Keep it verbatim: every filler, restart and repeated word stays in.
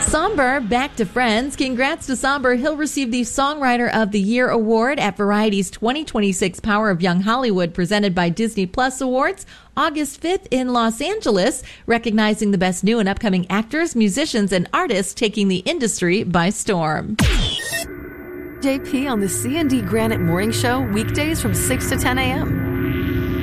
Somber, back to Friends. Congrats to Somber. He'll receive the Songwriter of the Year award at Variety's twenty twenty-six Power of Young Hollywood, presented by Disney Plus Awards, August fifth in Los Angeles, recognizing the best new and upcoming actors, musicians, and artists taking the industry by storm. J P on the C and D Granite Morning Show, weekdays from six to ten a.m.